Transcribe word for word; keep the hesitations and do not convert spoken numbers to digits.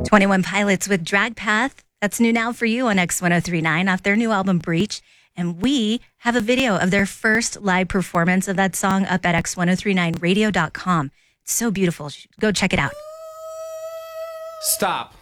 twenty-one Pilots with Drag Path. That's new now for you on X ten thirty-nine off their new album Breach. And we have a video of their first live performance of that song up at x ten thirty-nine radio dot com. It's so beautiful. Go check it out. Stop.